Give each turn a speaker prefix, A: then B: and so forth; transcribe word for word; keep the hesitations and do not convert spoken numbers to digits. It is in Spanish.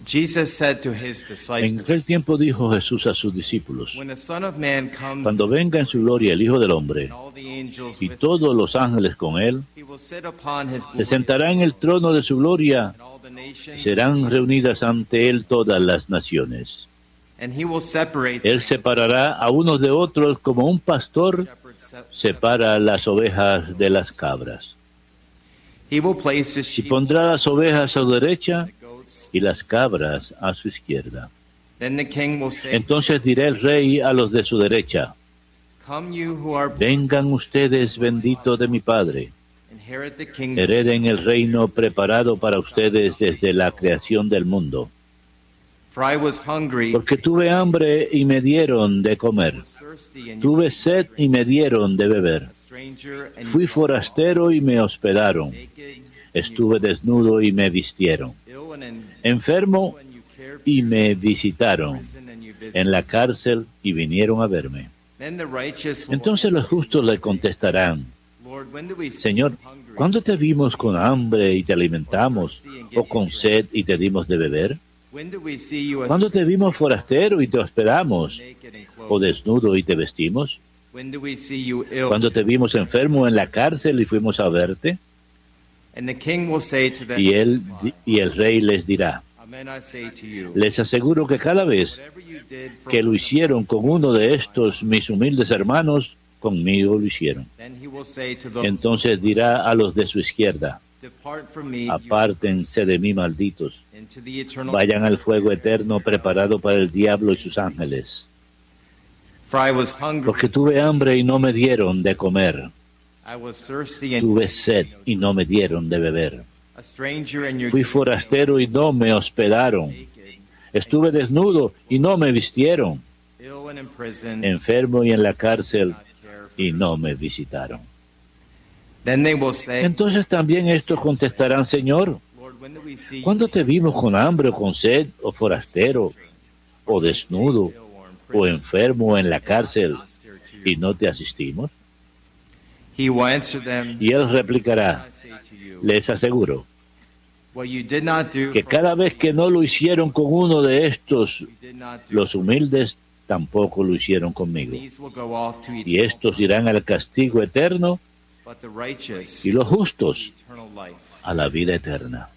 A: Jesus said to his
B: En
A: disciples,
B: aquel tiempo dijo Jesús a sus discípulos:
A: when the Son of Man comes
B: cuando venga en su gloria el Hijo del Hombre
A: and all the angels
B: y
A: with him,
B: todos los ángeles con él,
A: he will sit upon his
B: se
A: glory,
B: sentará en el trono de su gloria.
A: and all the nations,
B: Serán reunidas ante él todas las naciones.
A: and he will separate
B: Él separará a unos de otros como un pastor
A: shepherds, se-
B: separa las ovejas de las cabras.
A: He will place his
B: Y
A: sheep
B: pondrá las ovejas a su derecha
A: and the goats.
B: y las cabras a su izquierda.
A: Then the king will say,
B: Entonces dirá el rey a los de su derecha:
A: come you who are blessed,
B: vengan ustedes benditos de mi Padre,
A: inherit the kingdom,
B: hereden el reino preparado para ustedes desde la creación del mundo.
A: for I was hungry,
B: Porque tuve hambre y me dieron de comer,
A: was thirsty, and you
B: tuve sed y me dieron de beber,
A: a stranger, and
B: fui
A: you
B: forastero y me hospedaron,
A: naked,
B: estuve desnudo y me vistieron,
A: ill, and in,
B: enfermo
A: and you cared for
B: y
A: me,
B: me visitaron,
A: prison, and you visited.
B: en la cárcel y vinieron a verme.
A: Then the righteous will
B: Entonces los justos le contestarán:
A: Lord, when do we see
B: Señor,
A: you hungry,
B: ¿cuándo te vimos con hambre y te alimentamos, o con sed y te dimos de beber?
A: when do we see you a
B: ¿Cuándo te vimos forastero y te hospedamos,
A: naked and
B: o
A: clothed?
B: desnudo y te vestimos?
A: When do we see you ill?
B: ¿Cuándo te vimos enfermo en la cárcel y fuimos a verte?
A: And the king will say to them,
B: Y él y el rey les dirá:
A: amen, I say to you,
B: les aseguro que cada vez
A: whatever you did for
B: que lo
A: one of
B: hicieron
A: these
B: con uno de estos mis humildes hermanos, conmigo lo hicieron.
A: Then he will say to those,
B: Entonces dirá a los de su izquierda:
A: depart from me, you
B: apártense de mí, malditos,
A: into the eternal
B: vayan al fuego eterno preparado para el diablo y sus ángeles.
A: For I was hungry,
B: Porque tuve hambre y no me dieron de comer,
A: I was thirsty, and
B: tuve sed y no me dieron de beber,
A: a stranger, and you
B: fui forastero y no me hospedaron,
A: naked,
B: estuve desnudo y no me vistieron,
A: ill and in prison,
B: enfermo y en la cárcel
A: not care for
B: y
A: me.
B: no me visitaron.
A: Then they will say,
B: Entonces también estos contestarán: Señor,
A: Lord, when do we see
B: ¿cuándo
A: you
B: te vimos con hambre o con sed, o forastero, o desnudo,
A: ill or in
B: o
A: prison,
B: enfermo o en la cárcel
A: and not stare to
B: y
A: you?
B: no te asistimos?
A: He will answer them,
B: Y él replicará:
A: I say to you,
B: les aseguro
A: what you did not do
B: que
A: for
B: cada vez que no lo hicieron con uno de estos,
A: you did not do
B: los
A: for
B: humildes, tampoco lo hicieron
A: me.
B: conmigo.
A: These will go off to
B: Y
A: eternal
B: estos
A: fire,
B: irán al castigo eterno,
A: but the righteous
B: y los justos
A: eternal life.
B: a la vida eterna.